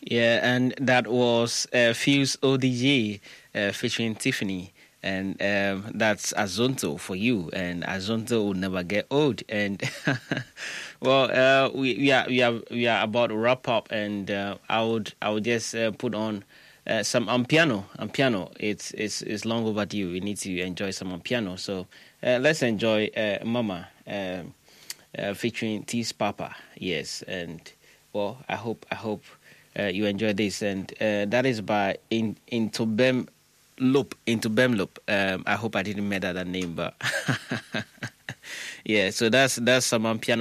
Yeah, and that was Fuse ODG featuring Tiffany. And that's Azonto for you, and Azonto will never get old. And well, we are about to wrap up, and I would just put on some piano. Piano. It's long overdue. We need to enjoy some piano. So let's enjoy Mama featuring T's Papa. Yes, and well, I hope you enjoy this, and that is by Into Bem Loop. Into Bem Loop. I hope I didn't murder that name, but yeah. So that's some piano.